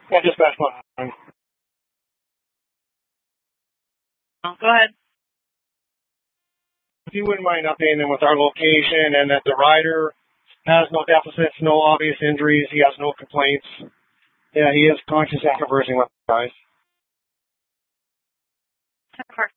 Yeah, dispatch line. Go ahead. If you wouldn't mind updating them with our location and that the rider has no deficits, no obvious injuries, he has no complaints. Yeah, he is conscious and conversing with guys. Of course.